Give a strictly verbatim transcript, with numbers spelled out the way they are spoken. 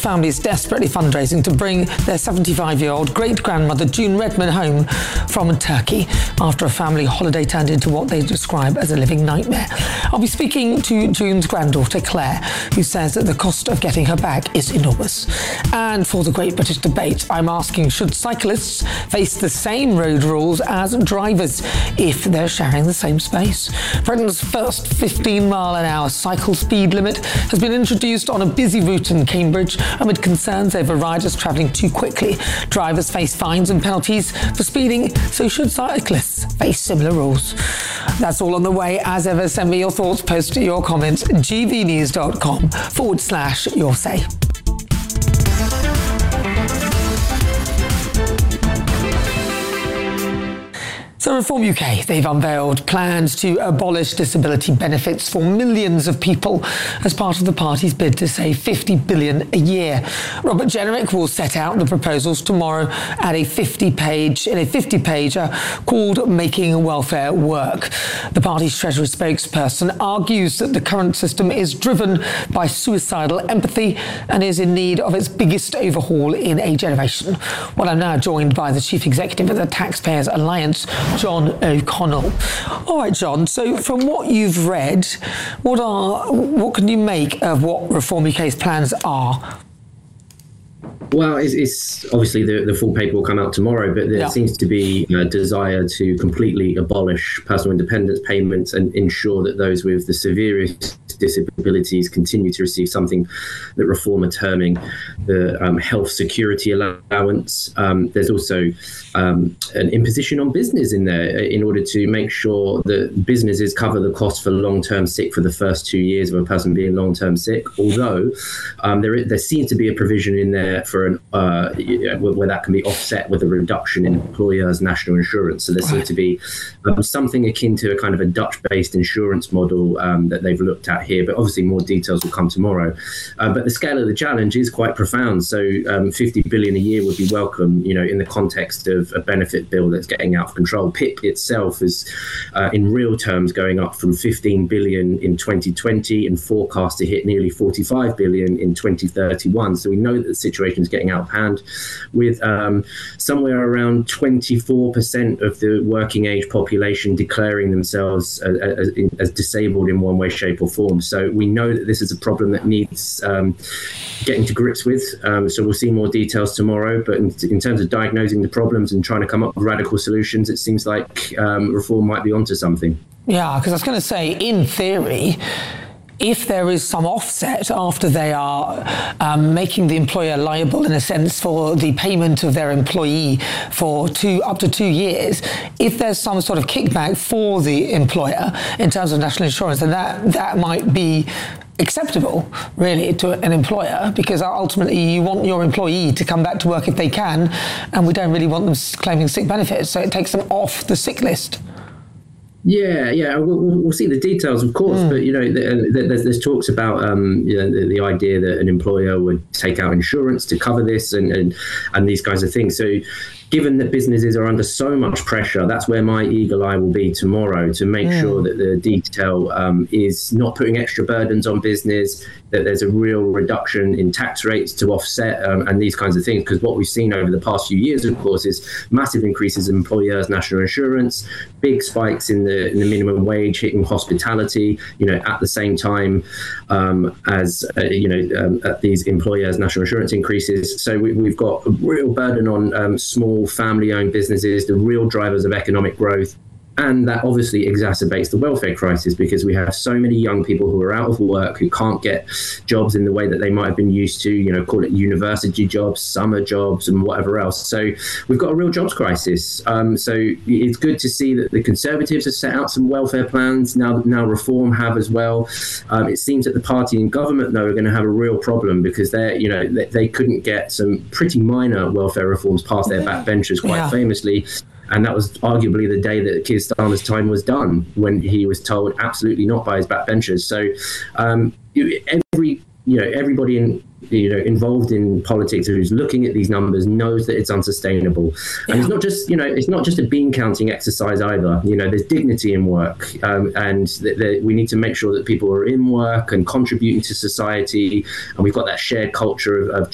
family is desperately fundraising to bring their seventy-five-year-old great-grandmother June Redman home from Turkey after a family holiday turned into what they describe as a living nightmare. I'll be speaking to June's granddaughter Claire, who says that the cost of getting her back is enormous. And for the Great British Debate, I'm asking, should cyclists face the same road rules as drivers if they're sharing the same space? Britain's first fifteen mile an hour cycle speed limit has been introduced on a busy route in Cambridge amid concerns over riders travelling too quickly. Drivers face fines and penalties for speeding, so should cyclists face similar rules? That's all on the way. As ever, send me your thoughts, post your comments, gvnews.com forward slash your say. So Reform U K, they've unveiled plans to abolish disability benefits for millions of people as part of the party's bid to save fifty billion pounds a year. Robert Jenrick will set out the proposals tomorrow at a fifty-page in a fifty-pager called Making Welfare Work. The party's Treasury spokesperson argues that the current system is driven by suicidal empathy and is in need of its biggest overhaul in a generation. Well, I'm now joined by the Chief Executive of the Taxpayers Alliance, John O'Connell. All right, John, so from what you've read, what are what can you make of what Reform U K's plans are? Well, it's, it's obviously the, the full paper will come out tomorrow, but there yeah. seems to be a desire to completely abolish personal independence payments and ensure that those with the severest disabilities continue to receive something that Reform are terming the um, health security allowance. Um, there's also um, an imposition on business in there in order to make sure that businesses cover the cost for long-term sick for the first two years of a person being long-term sick, although um, there, there seems to be a provision in there for an, uh, where that can be offset with a reduction in employers' national insurance. So there seems to be um, something akin to a kind of a Dutch-based insurance model um, that they've looked at here, but obviously more details will come tomorrow. Uh, but the scale of the challenge is quite profound. So um, fifty billion pounds a year would be welcome, you know, in the context of a benefit bill that's getting out of control. P I P itself is, uh, in real terms, going up from fifteen billion pounds in twenty twenty and forecast to hit nearly forty-five billion pounds in twenty thirty-one. So we know that the situation is getting out of hand, with um, somewhere around twenty-four percent of the working age population declaring themselves as, as, as disabled in one way, shape or form. So we know that this is a problem that needs um, getting to grips with. Um, so we'll see more details tomorrow. But in, in terms of diagnosing the problems and trying to come up with radical solutions, it seems like um, Reform might be onto something. Yeah, because I was going to say, in theory, if there is some offset after they are um, making the employer liable, in a sense, for the payment of their employee for two up to two years, if there's some sort of kickback for the employer in terms of national insurance, then that, that might be acceptable, really, to an employer, because ultimately you want your employee to come back to work if they can, and we don't really want them claiming sick benefits, so it takes them off the sick list. Yeah, yeah, we'll, we'll see the details, of course, mm. but you know, there's, there's talks about um, you know, the, the idea that an employer would take out insurance to cover this and and, and these kinds of things. So, given that businesses are under so much pressure, that's where my eagle eye will be tomorrow, to make mm. sure that the detail um, is not putting extra burdens on business, that there's a real reduction in tax rates to offset um, and these kinds of things. Because what we've seen over the past few years, of course, is massive increases in employers' national insurance, big spikes in the in the minimum wage hitting hospitality, you know, at the same time um, as, uh, you know, um, at these employers' national insurance increases. So we, we've got a real burden on um, small family-owned businesses, the real drivers of economic growth. And that obviously exacerbates the welfare crisis, because we have so many young people who are out of work, who can't get jobs in the way that they might have been used to, you know, call it university jobs, summer jobs and whatever else. So we've got a real jobs crisis. Um, so it's good to see that the Conservatives have set out some welfare plans. Now, now Reform have as well. Um, it seems that the party in government, though, are going to have a real problem, because they're, you know, they, they couldn't get some pretty minor welfare reforms past their backbenchers, quite yeah. famously. And that was arguably the day that Keir Starmer's time was done, when he was told absolutely not by his backbenchers. So um, every, you know, everybody in, you know, involved in politics who's looking at these numbers knows that it's unsustainable. And it's not just, you know, it's not just a bean counting exercise either. You know, there's dignity in work, um, and th- th- we need to make sure that people are in work and contributing to society. And we've got that shared culture of, of